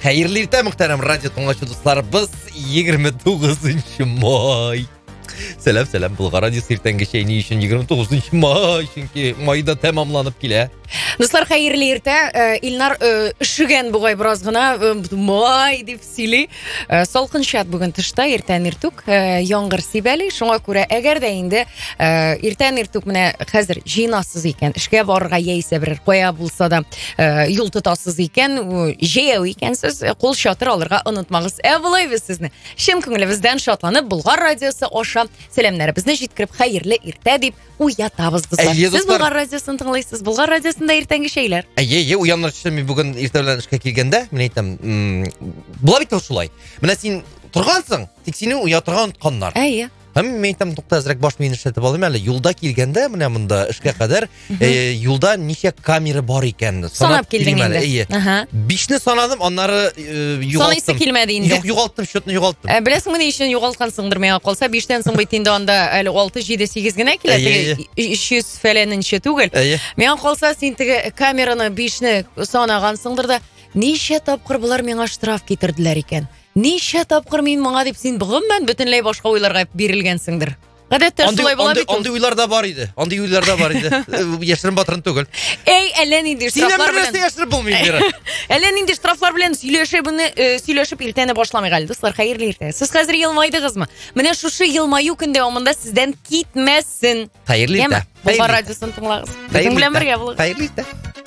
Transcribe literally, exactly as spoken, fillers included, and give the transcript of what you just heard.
Қайырлы ерте мұхтарам радио тыңдашы достар. Біз егерме тоғызыншы май. Сәлем, сәлем. Бұлға радио ертең кеше не үшін егерме тоғызыншы май, чөнки майда тәмамланып келе. Достар, қайырлы ерте. Илнар үшіген бұғай біраз ғына май деп сөйлей. Солқын шат бүгін тышта ертең ертук яңғыр сибәлі. Шуңа күрә әгәр дә инде ертең ертук менә хәзер жинасыз икән, эшкә барырга яисә бер кая булса да юл тотасыз икән, җәяү икәнсез, кул чатыр алырга онытмагыз. Ә булайбыз сезне. Шим күңелебездән шатланып Болгар радиосы аша сәламнәребезне җиткереп хәерле иртә дип уятабыз достар. Сез Болгар радиосын тыңлайсыз. Болгар радиосында иртәнге шәйләр. Әйе, әйе, уяныр өчен мин бүген иртә белән эшкә килгәндә, мин әйтәм, була бит шулай. Менә син торгансың, тик сине уятырга онытканнар. Әйе. Һәм мен әйтәм, тукта әзрәк баш миен эшләтеп алыйм әле. Юлда килгәндә, менә монда эшкә кадәр, юлда ничә камера бар икән санап килдең инде. бишне санадым, аннары югалттым. Санайсы килмәде инде. Юк, югалттым, счетны югалттым. Беләсеңме ни өчен югалткансыңдыр миңа калса, биштән соң бит инде анда әле алты, җиде, сигез генә килә, өч йөз фәләненче түгел. Миңа калса, син теге камераны бишне санагансыңдыр да, ничә тапкыр булар миңа штраф китерделәр икән. Ничә тапкыр мин моңа дип син бүгенмән бөтенләй башка уйларга бирелгәнсеңдер. Гадәттә шулай була бит. Андый уйлар да бар иде. Андый уйлар да бар иде. Яшерен батырын түгел. Эй, әллә нинди штрафлар белән. Синең нәрсә яшереп булмый инде. Әллә нинди штрафлар белән сөйләшеп, буны сөйләшеп иртәне башламыйк әле, дуслар, хәерле иртә. Сез хәзер елмайдыгызмы? Менә шушы елмаю көндә амында сездән китмәсен. Хәерле иртә. Болгар радиосын тыңлагыз. Безнең белән бергә булыгыз. Хәерле иртә.